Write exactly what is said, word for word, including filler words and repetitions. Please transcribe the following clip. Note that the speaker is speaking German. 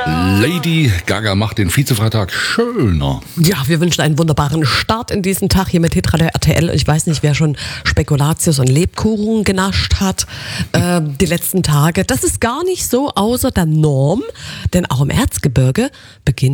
Lady Gaga macht den Vizefreitag schöner. Ja, wir wünschen einen wunderbaren Start in diesen Tag hier mit Hitradio R T L. Ich weiß nicht, wer schon Spekulatius und Lebkuchen genascht hat äh, die letzten Tage. Das ist gar nicht so außer der Norm, denn auch im Erzgebirge beginnt